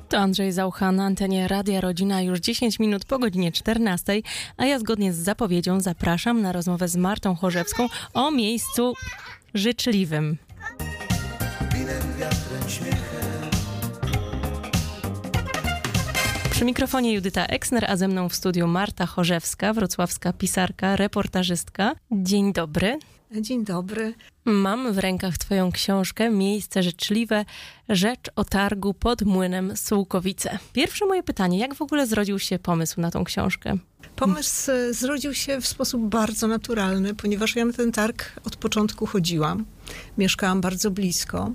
To Andrzej Zaucha na antenie Radia Rodzina już 10 minut po godzinie 14, a ja zgodnie z zapowiedzią zapraszam na rozmowę z Martą Chorzewską o miejscu życzliwym. Przy mikrofonie Judyta Eksner, a ze mną w studiu Marta Chorzewska, wrocławska pisarka, reportażystka. Dzień dobry. Dzień dobry. Mam w rękach twoją książkę Miejsce życzliwe. Rzecz o targu pod młynem Sułkowice. Pierwsze moje pytanie, jak w ogóle zrodził się pomysł na tą książkę? Pomysł zrodził się w sposób bardzo naturalny, ponieważ ja na ten targ od początku chodziłam. Mieszkałam bardzo blisko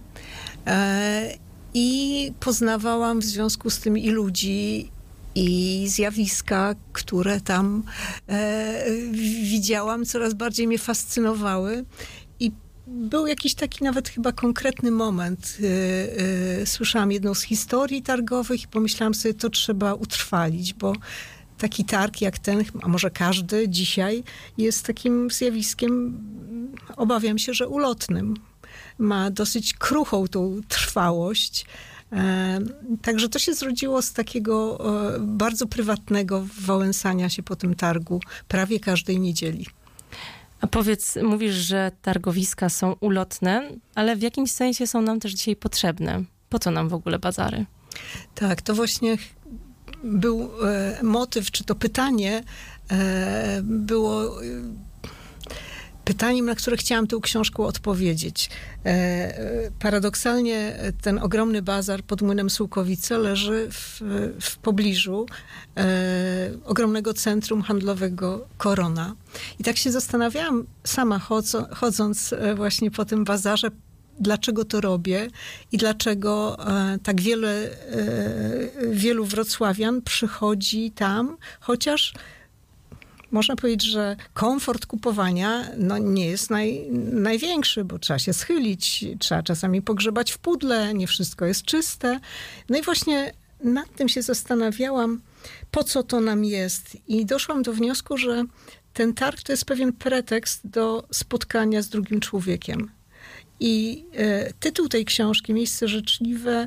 i poznawałam w związku z tym i ludzi, i zjawiska, które tam widziałam, coraz bardziej mnie fascynowały. I był jakiś taki nawet chyba konkretny moment. Słyszałam jedną z historii targowych i pomyślałam sobie, to trzeba utrwalić, bo taki targ jak ten, a może każdy dzisiaj, jest takim zjawiskiem, obawiam się, że ulotnym. Ma dosyć kruchą tą trwałość. Także to się zrodziło z takiego bardzo prywatnego wałęsania się po tym targu prawie każdej niedzieli. A powiedz, mówisz, że targowiska są ulotne, ale w jakimś sensie są nam też dzisiaj potrzebne. Po co nam w ogóle bazary? Tak, to właśnie był motyw, czy to pytanie było pytaniem, na które chciałam tą książką odpowiedzieć. Paradoksalnie ten ogromny bazar pod młynem Sułkowice leży w pobliżu ogromnego centrum handlowego Korona. I tak się zastanawiałam sama chodząc właśnie po tym bazarze, dlaczego to robię i dlaczego tak wielu wrocławian przychodzi tam, chociaż można powiedzieć, że komfort kupowania nie jest największy, bo trzeba się schylić, trzeba czasami pogrzebać w pudle, nie wszystko jest czyste. No i właśnie nad tym się zastanawiałam, po co to nam jest. I doszłam do wniosku, że ten targ to jest pewien pretekst do spotkania z drugim człowiekiem. I tytuł tej książki, Miejsce życzliwe,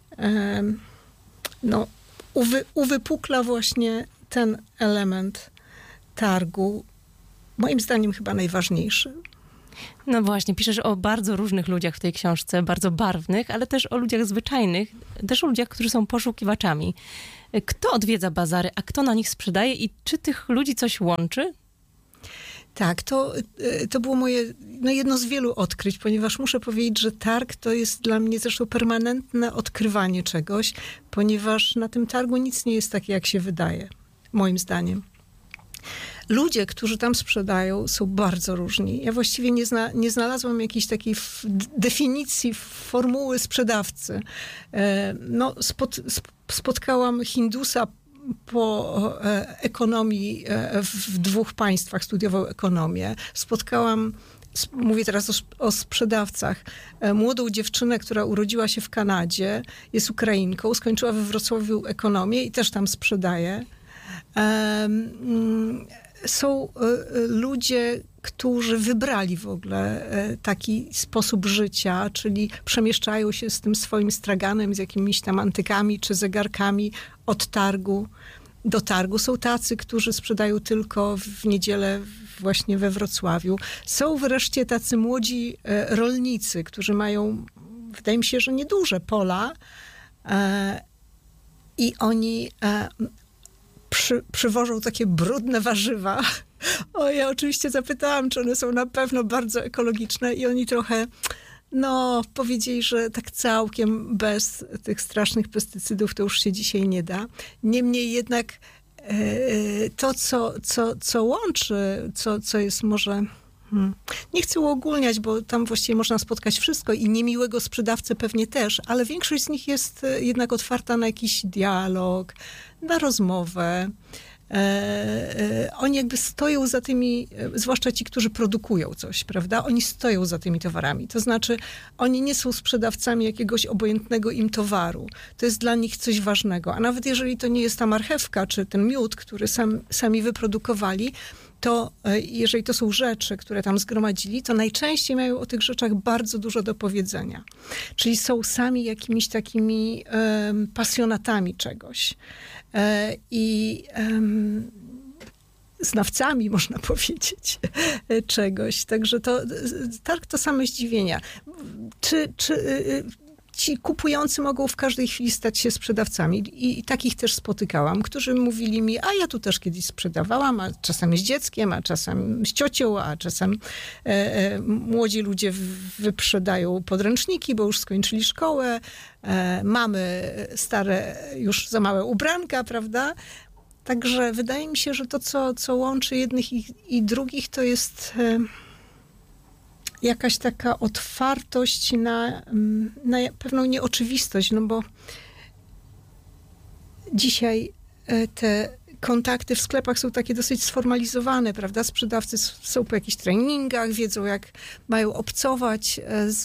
uwypukla właśnie ten element targu, moim zdaniem chyba najważniejszy. No właśnie, piszesz o bardzo różnych ludziach w tej książce, bardzo barwnych, ale też o ludziach zwyczajnych, też o ludziach, którzy są poszukiwaczami. Kto odwiedza bazary, a kto na nich sprzedaje i czy tych ludzi coś łączy? Tak, to było moje jedno z wielu odkryć, ponieważ muszę powiedzieć, że targ to jest dla mnie zresztą permanentne odkrywanie czegoś, ponieważ na tym targu nic nie jest takie, jak się wydaje, moim zdaniem. Ludzie, którzy tam sprzedają, są bardzo różni. Ja właściwie nie znalazłam jakiejś takiej definicji, formuły sprzedawcy. Spotkałam Hindusa po ekonomii w 2 państwach, studiował ekonomię. Mówię teraz o sprzedawcach, młodą dziewczynę, która urodziła się w Kanadzie, jest Ukrainką, skończyła we Wrocławiu ekonomię i też tam sprzedaje. Są ludzie, którzy wybrali w ogóle taki sposób życia, czyli przemieszczają się z tym swoim straganem, z jakimiś tam antykami czy zegarkami od targu do targu. Są tacy, którzy sprzedają tylko w niedzielę właśnie we Wrocławiu. Są wreszcie tacy młodzi rolnicy, którzy mają, wydaje mi się, że nieduże pola i oni przywożą takie brudne warzywa. Ja oczywiście zapytałam, czy one są na pewno bardzo ekologiczne i oni trochę, powiedzieli, że tak całkiem bez tych strasznych pestycydów to już się dzisiaj nie da. Niemniej jednak to, co łączy, co jest może... Nie chcę uogólniać, bo tam właściwie można spotkać wszystko i niemiłego sprzedawcę pewnie też, ale większość z nich jest jednak otwarta na jakiś dialog, na rozmowę. Oni jakby stoją za tymi, zwłaszcza ci, którzy produkują coś, prawda? Oni stoją za tymi towarami. To znaczy, oni nie są sprzedawcami jakiegoś obojętnego im towaru. To jest dla nich coś ważnego. A nawet jeżeli to nie jest ta marchewka, czy ten miód, który sami wyprodukowali, to jeżeli to są rzeczy, które tam zgromadzili, to najczęściej mają o tych rzeczach bardzo dużo do powiedzenia. Czyli są sami jakimiś takimi pasjonatami czegoś. I znawcami, można powiedzieć, czegoś. Także targ to same zdziwienia. Czy ci kupujący mogą w każdej chwili stać się sprzedawcami. I takich też spotykałam, którzy mówili mi, a ja tu też kiedyś sprzedawałam, a czasem z dzieckiem, a czasem z ciocią, a czasem młodzi ludzie wyprzedają podręczniki, bo już skończyli szkołę. Mamy stare, już za małe ubranka, prawda? Także wydaje mi się, że to, co łączy jednych i drugich, to jest jakaś taka otwartość na pewną nieoczywistość, no bo dzisiaj te kontakty w sklepach są takie dosyć sformalizowane, prawda? Sprzedawcy są po jakichś treningach, wiedzą, jak mają obcować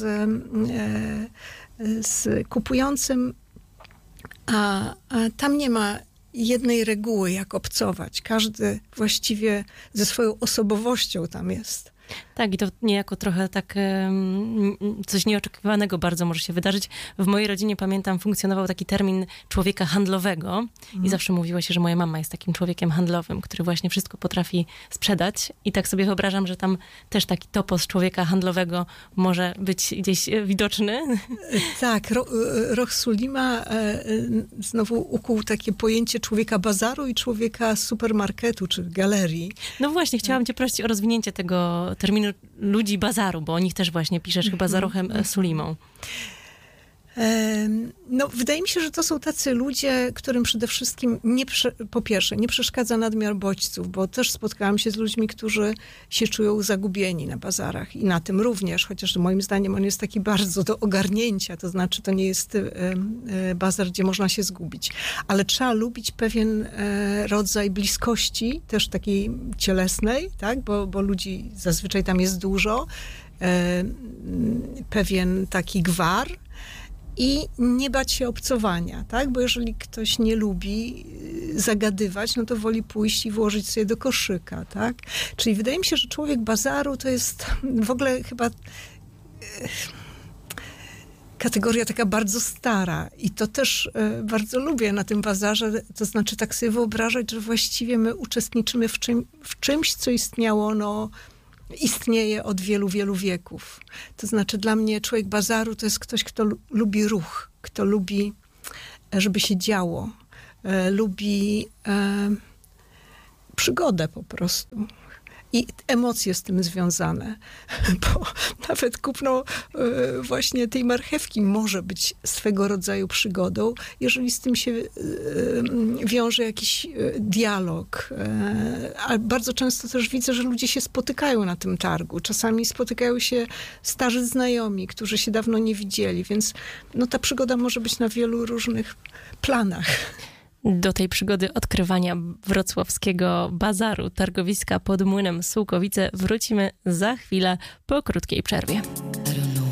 z kupującym, a tam nie ma jednej reguły, jak obcować. Każdy właściwie ze swoją osobowością tam jest. Tak, i to niejako trochę tak coś nieoczekiwanego bardzo może się wydarzyć. W mojej rodzinie, pamiętam, funkcjonował taki termin człowieka handlowego i zawsze mówiło się, że moja mama jest takim człowiekiem handlowym, który właśnie wszystko potrafi sprzedać i tak sobie wyobrażam, że tam też taki topos człowieka handlowego może być gdzieś widoczny. Tak, Roch Sulima znowu ukuł takie pojęcie człowieka bazaru i człowieka supermarketu czy galerii. No właśnie, chciałam cię prosić o rozwinięcie tego terminu ludzi bazaru, bo o nich też właśnie piszesz chyba za Rochem Sulimą. No, wydaje mi się, że to są tacy ludzie, którym przede wszystkim po pierwsze nie przeszkadza nadmiar bodźców, bo też spotkałam się z ludźmi, którzy się czują zagubieni na bazarach i na tym również, chociaż moim zdaniem on jest taki bardzo do ogarnięcia, to znaczy to nie jest bazar, gdzie można się zgubić, ale trzeba lubić pewien rodzaj bliskości, też takiej cielesnej, tak? Bo ludzi zazwyczaj tam jest dużo, pewien taki gwar, i nie bać się obcowania, tak? Bo jeżeli ktoś nie lubi zagadywać, no to woli pójść i włożyć sobie do koszyka, tak? Czyli wydaje mi się, że człowiek bazaru to jest w ogóle chyba kategoria taka bardzo stara i to też bardzo lubię na tym bazarze, to znaczy tak sobie wyobrażać, że właściwie my uczestniczymy w czymś, co istniało, istnieje od wielu, wielu wieków. To znaczy dla mnie człowiek bazaru to jest ktoś, kto lubi ruch, kto lubi, żeby się działo, lubi przygodę po prostu. I emocje z tym związane, bo nawet kupno właśnie tej marchewki może być swego rodzaju przygodą, jeżeli z tym się wiąże jakiś dialog. Ale bardzo często też widzę, że ludzie się spotykają na tym targu. Czasami spotykają się starzy znajomi, którzy się dawno nie widzieli, więc no, ta przygoda może być na wielu różnych planach. Do tej przygody odkrywania wrocławskiego bazaru, targowiska pod Młynem Sułkowice wrócimy za chwilę po krótkiej przerwie.